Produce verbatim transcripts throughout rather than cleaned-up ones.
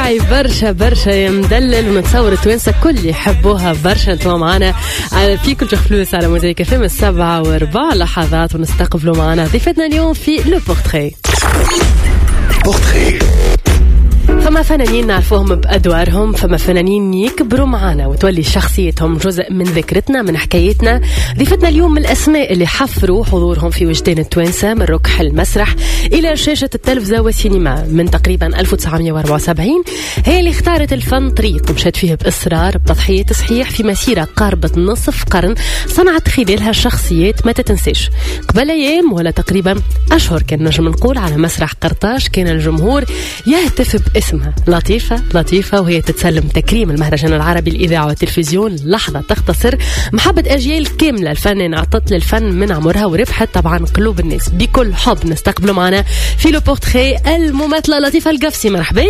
متاعي برشا برشا يا مدلل، ونتصور التوانسة كل يحبوها برشا. انتوا معنا في كل فلوس على موزايك فيلم السبعة واربع لحظات، ونستقبلوا معنا ضيفتنا اليوم في لو بورتري. بورتري فما فنانين نعرفوهم بأدوارهم، فما فنانين يكبروا معنا وتولي شخصيتهم جزء من ذكرتنا من حكايتنا. ضيفتنا اليوم من الأسماء اللي حفروا حضورهم في وجدان التوانسة من ركح المسرح إلى شاشة التلفزة والسينما من تقريبا ألف وتسعمائة وأربعة وسبعين. هي اللي اختارت الفن طريق ومشت فيه بإصرار بتضحية صحيح في مسيرة قاربة نصف قرن، صنعت خلالها شخصيات ما تتنسيش. قبل أيام ولا تقريبا أشهر كان نجم نقول على مسرح قرطاج كان الجمهور يهتف باسم لطيفة لطيفة، وهي تتسلم تكريم المهرجان العربي الإذاعة والتلفزيون. لحظة تختصر محبة أجيال كاملة. الفنان أعطت للفن من عمرها وربحت طبعا قلوب الناس. بكل حب نستقبله معنا في لو بورتري الممثلة لطيفة القفصي. مرحبا.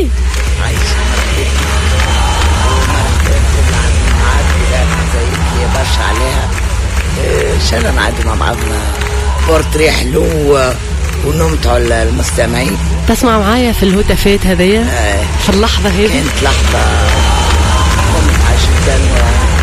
برشا عليها إن شاء الله نعدي مع بعضنا بورتري حلو ونمتعوا المستمعين. تسمع معايا في الهتافات هذية آه. في اللحظة هذه كانت لحظة ممتعة جدا و...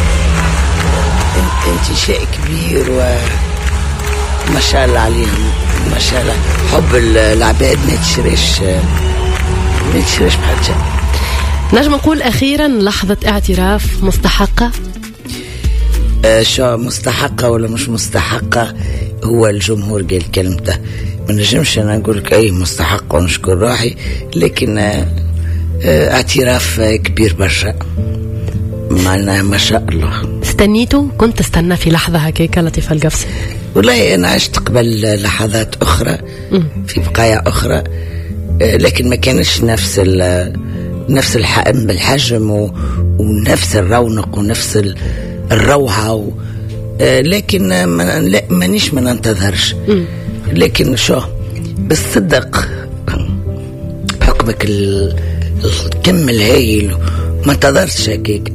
انت شيء كبير وما شاء الله عليهم ما شاء الله. حب العباد ما تشريش ما تشريش بحاجة. نجم نقول أخيرا لحظة اعتراف مستحقة. آه شو مستحقة ولا مش مستحقة؟ هو الجمهور قال كلمته، ما نجمش انا نقول لك اي مستحق ونشكر روحي، لكن اه اه اعتراف كبير برشا معنا ما شاء الله. استنيته؟ كنت استنى في لحظة هكيكا لطيفة القفصي؟ والله انا عشت قبل لحظات اخرى في بقايا اخرى، اه لكن ما كانش نفس نفس الحجم بالحجم ونفس الرونق ونفس الروعة و اه لكن ما لا مانيش ما ننتظرش، لكن شو بالصدق بحكمك الكم الهائل ما انتظرتش هكاك،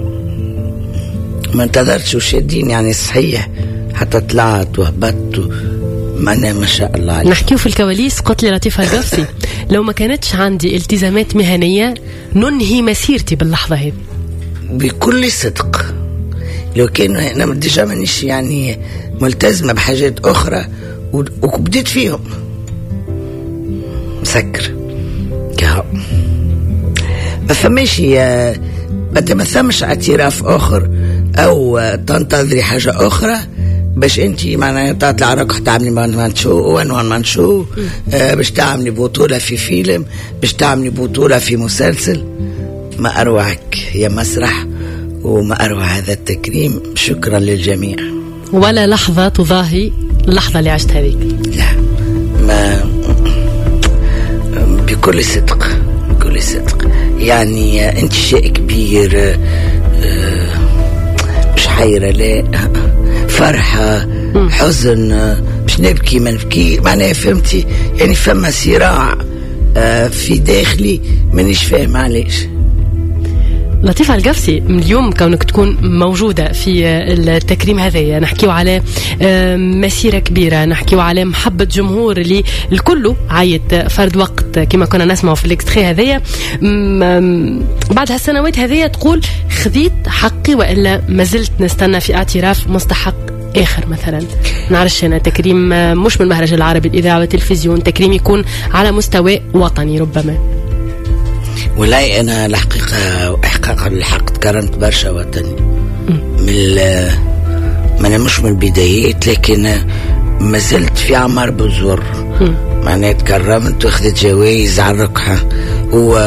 ما انتظرتش وشادين يعني صحيح حتى طلعت وهبطت معنا ما شاء الله عليك. نحكيو في الكواليس. قلت لي لطيفة القفصي لو ما كانتش عندي التزامات مهنية ننهي مسيرتي باللحظة هذه. بكل صدق لو كان انا ديجا مانيش يعني ملتزمة بحاجات اخرى وبديت فيهم مسكر كهو ما فماش انت ما ثمش اعتراف اخر او تنتظري حاجة اخرى باش انت معناها تطلع ركح تعملي مانشو وان مانشو آه باش تعملي بطولة في فيلم، باش تعملي بطولة في مسلسل. ما اروعك يا مسرح وما اروع هذا التكريم. شكرا للجميع. ولا لحظة تضاهي اللحظة اللي عشت هذيك؟ لا ما بكل صدق بكل صدق يعني انت شيء كبير مش حيرة لا فرحة حزن مش نبكي ما نبكي معناها فهمتي يعني فما صراع في داخلي مانيش فاهم علاش. لطيفة القفصي من اليوم كونك تكون موجودة في التكريم هذا، نحكيو على مسيرة كبيرة، نحكيو على محبة جمهور اللي الكل عايت فرد وقت كما كنا نسمعه في الاكستري هذايا. بعد هالسنوات هذايا تقول خذيت حقي وإلا ما زلت نستنى في اعتراف مستحق آخر مثلا؟ نعرفش أنا تكريم مش من المهرجان العربي الإذاعة والتلفزيون، تكريم يكون على مستوى وطني ربما. ولاي أنا الحقيقة وإحقاقا للحق تكرمت برشا وطني من ما أنا مش من البدايات، لكن ما زلت في عمر بزور معناها تكرمت واخذت جوائز على الركحة و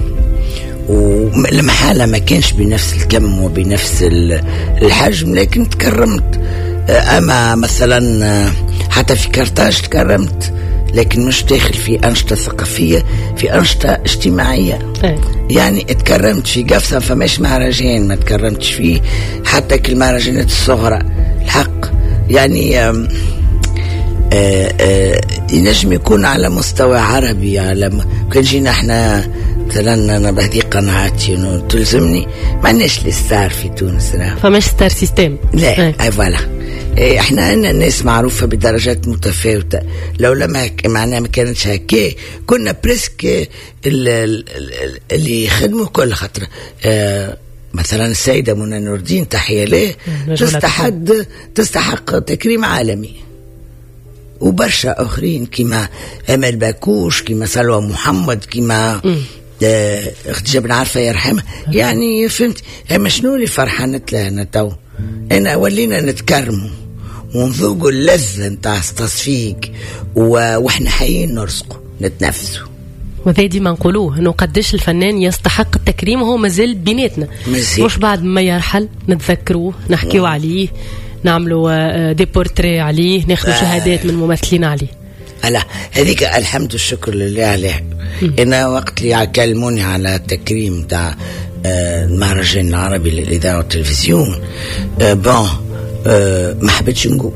والمحالة ما كانش بنفس الكم وبنفس الحجم، لكن تكرمت. أما مثلا حتى في قرطاج تكرمت، لكن مش داخل في أنشطة ثقافية، في أنشطة اجتماعية. يعني اتكرمت في قفصة فماش مهرجان ما تكرمتش فيه، حتى كالمهرجانات الصغرى الحق يعني آآ آآ ينجم يكون على مستوى عربي. على كان جينا احنا مثلا انا بهذه قناعاتي انه تلزمني ما عندناش الستار في تونس، فماش ستار سيستم. لا اي فوالا احنا عندنا ناس معروفة بدرجات متفاوتة. لو لما معناها ما كانتش هكا كنا بريسك اللي يخدموا كل خطرة. اه مثلا السيدة منى نور الدين تحية له تستحق تستحق تكريم عالمي، وبرشا اخرين كما امل باكوش كما سلوى محمد كما اه خديجة بن عارفة يرحمها. يعني فهمت اما شنو اللي فرحانت لها تو انا ولينا نتكرموا ونذوقوا اللذة نتاع التصفيق واحنا حيين نرزقوا نتنفسوا. وذا ديما نقولوه انه قديش الفنان يستحق التكريم وهو مازال بيناتنا، مش بعد ما يرحل نتذكروه نحكيو آه. عليه نعملوا دي بورتري عليه ناخذوا آه. شهادات من ممثلين عليه. لا هذيك الحمد والشكر لله عليه. انا وقت اللي كلموني على التكريم تاع المهرجان العربي للإذاعة والتلفزيون أه بون أه ما حبيتش نقول.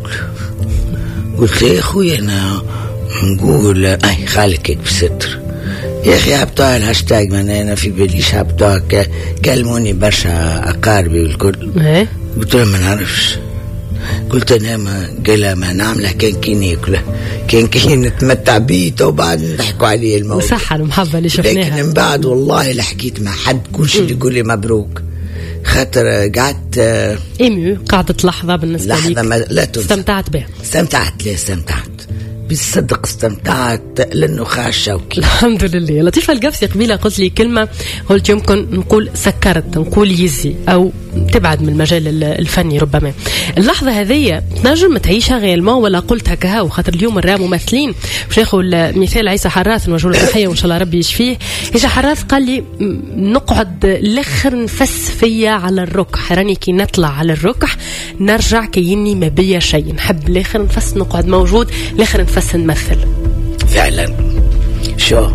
قلت يا خويا انا نقول اي خالك هيك بستر يا اخي هبطوها الهاشتاج من انا في باليش هبطوها كلموني برشا اقاربي والكل. قلت لهم ما نعرفش. قلت انا ما قال ما نعمله كان كي ناكله كان كي نتمتع بيه وبعد نضحكوا عليه الموضوع صح المحبه اللي شفناها. لكن من بعد والله لا حكيت مع حد كل شيء يقول لي مبروك خاطر قعدت ايميو قعدت لحظه بالنسبه لي لحظه لا تنسى. استمتعت بها استمتعت لا استمتعت بالصدق استمتعت للنخاع الشوكي الحمد لله. لطيفة القفصي قبيلة قلت لي كلمة قلت يمكن نقول سكرت نقول يزي أو تبعد من المجال الفني ربما. اللحظة هذه تنجم تعيشها غيلما ولا قلت هكا وخاطر اليوم الرا ممثلين باش ناخذ مثال عيسى حراث نوجه له تحية وإن شاء الله ربي يشفيه. عيسى حراث قال لي نقعد لخر نفس فيا على الركح راني كي نطلع على الركح نرجع كيني ما بيا شيء نحب لخر نفس نقعد موجود لخر نفس نمثل. فعلا شو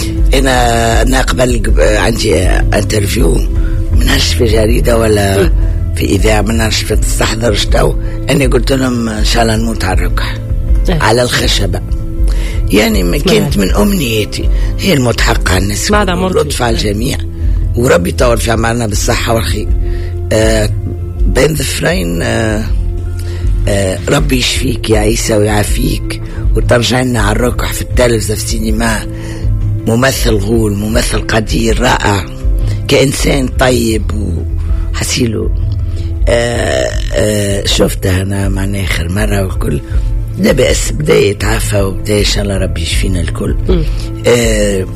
انا انا قبل عندي انترفيو منهاش في جريده ولا في اذاعه منهاش في تستحضرش تو اني قلت لهم ان شاء الله نموت على الركح على الخشبه. يعني ما كانت من امنياتي هي المتحققه على الناس ولطف على الجميع وربي يطول في عمرنا بالصحه والخير. آه بين ظفرين آه آه ربي يشفيك يا عيسى ويعافيك وترجع لنا على الركح في التلفزة في السينما ممثل غول ممثل قدير رائع كإنسان طيب وحسيله. آه آه شفته أنا معنا آخر مرة والكل لا بأس بدأ يتعافى وبدأ إن شاء الله ربي يشفينا الكل. آه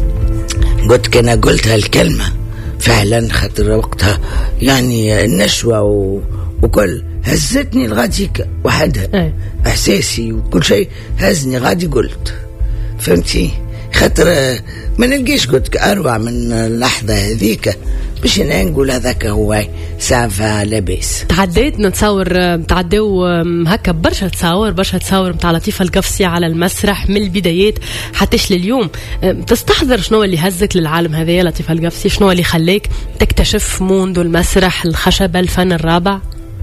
قلت كنا قلت هالكلمة فعلا خاطر وقتها يعني النشوة و... وكل هزتني الغاديك وحدها أي. احساسي وكل شيء هزني غادي قلت فهمتي خاطر ما نلقيش قلت اروع من اللحظه هذيك باش نقول هذاك هو سافا لاباس. تعديت نتصور تعداو هكا برشا تصاور برشا تصاور نتاع لطيفة القفصي على المسرح من البدايات حتىش لليوم. تستحضر شنو اللي هزك للعالم هذا يا لطيفة القفصي؟ شنو اللي خليك تكتشف موند المسرح الخشبه الفن الرابع؟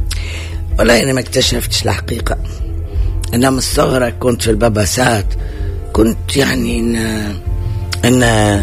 والله أنا ما اكتشفتش الحقيقة. أنا من الصغر كنت في الباباسات كنت يعني إن إن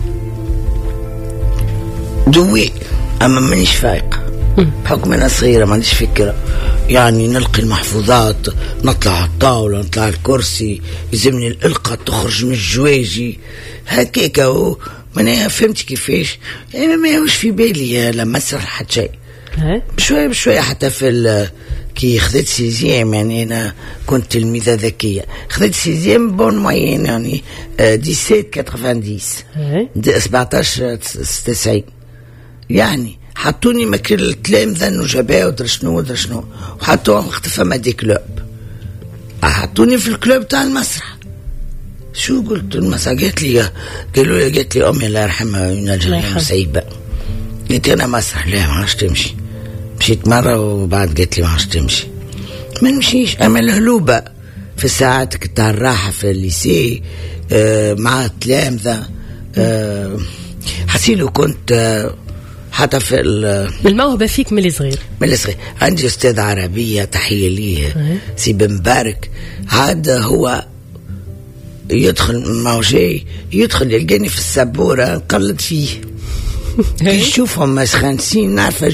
دوي أما مانيش فايق بحكم أنا صغيرة ما عنديش فكرة. يعني نلقي المحفوظات نطلع على الطاولة نطلع على الكرسي يلزمني الإلقاء تخرج من الجواجي هكاكا وما فهمت كيفاش يعني ما يوش في بالي لما مسرح حتى شيء بشوية بشوية حتى في كي خذيت سيزيام يعني أنا كنت تلميذة ذكية خذيت سيزيام بون موين يعني ديسيت كاترفانديس سبعتاش تسعين يعني حطوني مكان التلامذة النجباء ودر شنو ودر شنو وحطوهم اختفى ما دي كلوب حطوني في الكلوب تاع المسرح. شو قلت المسرح قالت لي قالوا لي قالت لي أمي الله يرحمها من الجميع سعيبة قلت أنا مسرح لا ما عادش تمشي. مشيت مرة وبعد قالت لي ما عادش تمشي ما نمشيش. أما الهلوبة في الساعات تاع الراحة في الليسي آه مع التلامذة آه حسيلو كنت آه حتى في الموهبة فيك من صغير من صغير. عندي أستاذ عربية تحية ليه سي بن مبارك هذا هو يدخل موجي يدخل يلقاني في السبورة نقلد فيه يشوفهم مسخنسين نعرف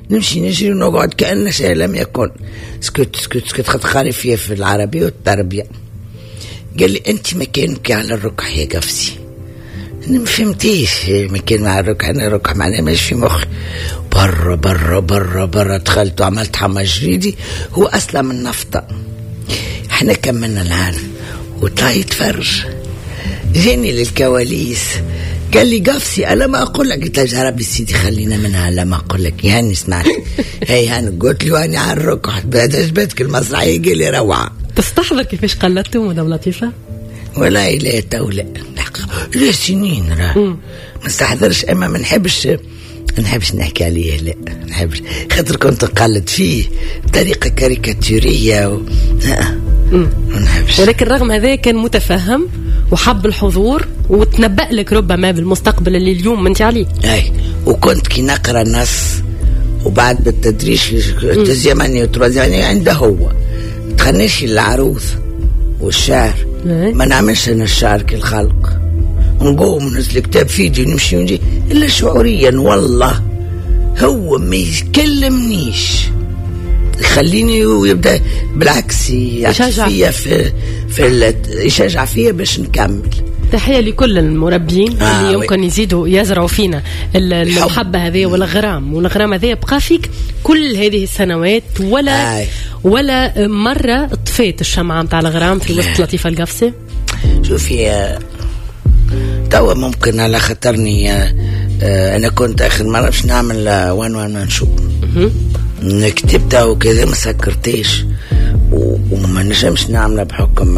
نمشي نجري ونقعد كأن شيء لم يكن. سكت سكت سكت خد خاري فيه في العربية والتربية. قال لي أنت مكانك على الركع يا قفصي. أنا ما فهمتيش مكان على الركع، أنا الركع معناه ماش في مخي. برا برا برا برا دخلت وعملت حما جريدي، هو أصلا من نفطة. احنا كملنا العالم وطلع يتفرج، جاني للكواليس قال لي قفصي ألا ما أقول لك؟ قلت له يا ربي سيدي خلينا منها، ألا ما أقول لك يا هاني سمعت. هاي هاني قلت له أنا على الركع بعد عجبتك المسرحية؟ قال لي روعة. تستحضر كيفاش قلدتوا مدام لطيفة؟ ولا لا تولا لا سنين راه ما نستحضرش، اما ما نحبش ما نحبش نحكي عليه، لا ما نحبش خاطر كنت نقلد فيه بطريقه كاريكاتوريه و... لا ما نحبش. ولكن رغم هذا كان متفهم وحب الحضور وتنبأ لك ربما بالمستقبل اللي اليوم انت عليه. اي وكنت كي نقرا نص وبعد بالتدريج في التزيماني والترازيماني عنده هو تخنيش العروض والشعر، ما نعملش انا الشعر كالخلق، نقوم نزل كتاب فيديو نمشي ونجي الا شعوريا. والله هو ما يكلمنيش يخليني ويبدا بالعكس يشجع فيا في في يشجع فيا باش نكمل. تحية لكل المربين آه اللي يمكن وي. يزيدوا يزرعوا فينا المحبة هذه والغرام، والغرام هذه يبقى فيك كل هذه السنوات، ولا آه. ولا مرة طفيت الشمعة متاع الغرام في وسط لطيفة القفصي؟ شوفي توا ممكن على خطرني أنا كنت آخر مرة باش نعمل وان وان منشور كتبتها وكذا ما سكرتيش وما نجمش نعملها بحكم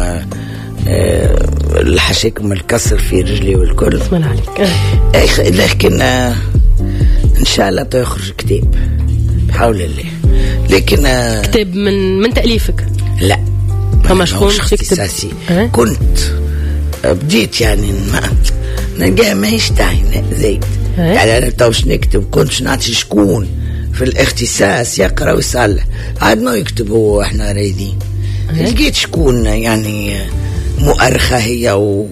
الحشاكم الكسر في رجلي والكل. اسم الله عليك. آه. لكن آه ان شاء الله تخرج كتاب بحول الله. لكن آه كتاب من من تأليفك؟ لا فما شكون تكتب؟ أه؟ كنت بديت يعني ما نلقاها ماهيش تاعي زيد. أه؟ يعني انا توش نكتب كنتش نعطي شكون في الاختصاص يقرا ويصلح، عاد ما يكتبوا احنا رايدين. أه؟ لقيت شكون يعني مؤرخة هي و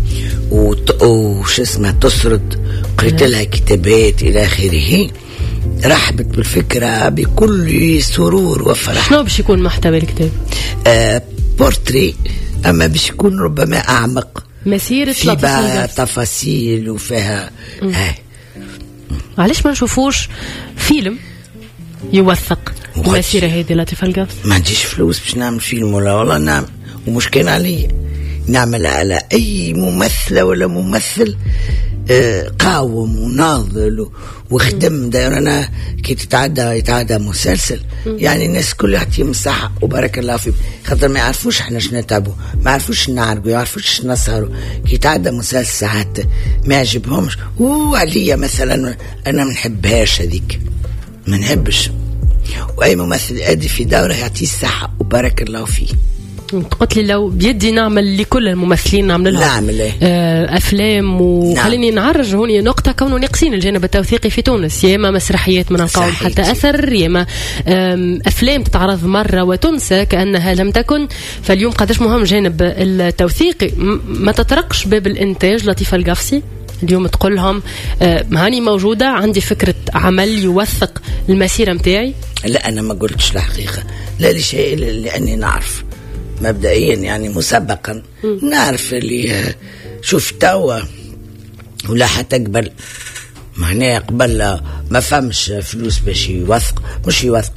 وش اسمها تسرد، قريت لها كتابات إلى آخره، رحبت بالفكرة بكل سرور وفرح. شنو باش يكون محتوى الكتاب؟ آه بورتري، أما باش يكون ربما أعمق، مسيرة فيها تفاصيل وفيها آه. علاش ما نشوفوش فيلم يوثق المسيرة هذه لطيفة القفص؟ ما عنديش فلوس باش نعمل فيلم ولا والله نعمل، ومش كان عليا نعمل على أي ممثلة ولا ممثل قاوم وناضل وخدم. داير أنا كي تتعدى يتعدى مسلسل يعني الناس كل يعطيهم الصحة وبارك الله فيهم، خاطر ما يعرفوش احنا شنو نتعبوا، ما يعرفوش نعرقوا، ما يعرفوش شنو نسهروا. كي يتعدى مسلسل ساعات ما يعجبهمش، وعليا مثلا أنا ما نحبهاش هذيك، ما نحبش. وأي ممثل أدي في دوره يعطيه الصحة وبارك الله فيه. قلت لي لو بيدي نعمل لكل الممثلين نعمل لهم نعمل ايه؟ آه افلام، وخليني نعم. نعرج هوني نقطه، كونه ناقصين الجانب التوثيقي في تونس، يا اما مسرحيات من القوم حتى اثر، يا اما افلام تتعرض مره وتنسى كانها لم تكن. فاليوم قداش مهم جانب التوثيقي. ما تطرقش باب الانتاج لطيفة القفصي اليوم تقول لهم آه هاني موجوده عندي فكره عمل يوثق المسيره متاعي؟ لا انا ما قلتش الحقيقه، لا لشيء لاني نعرف مبدئيا يعني مسبقا م. نعرف اللي شوف توا ولا حتى قبل معناه قبل ما فهمش فلوس باش يوثق، مش يوثق